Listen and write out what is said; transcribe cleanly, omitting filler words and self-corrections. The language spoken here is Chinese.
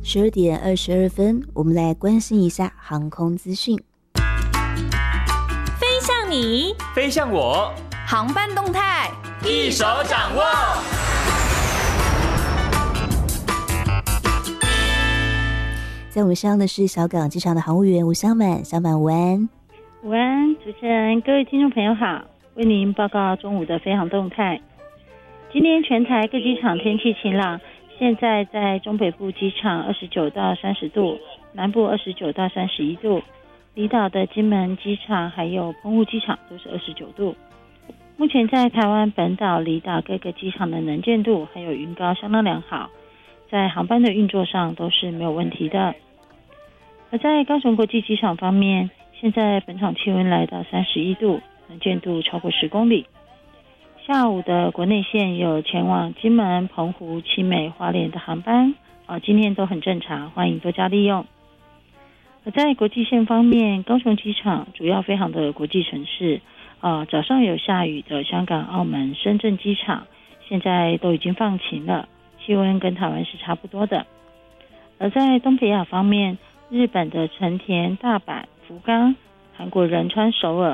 12:22，我们来关心一下航空资讯。 飞向你， 飞向我， 航班动态一手掌握。 在我们上的是小港机场的航务员吴香满，香满午安。 午安，主持人，各位听众朋友好，为您报告中午的飞航动态。今天全台各机场天气晴朗，现在在中北部机场29到30度，南部29到31度，离岛的金门机场还有澎湖机场都是29度。目前在台湾本岛、离岛各个机场的能见度还有云高相当良好，在航班的运作上都是没有问题的。而在高雄国际机场方面，现在本场气温来到31度，能见度超过10公里。下午的国内线有前往金门、澎湖、七美、花莲的航班，今天都很正常，欢迎多加利用。而在国际线方面，高雄机场主要飞航的国际城市，早上有下雨的香港、澳门、深圳机场，现在都已经放晴了，气温跟台湾是差不多的。而在东北亚方面，日本的成田、大阪、福冈，韩国仁川、首尔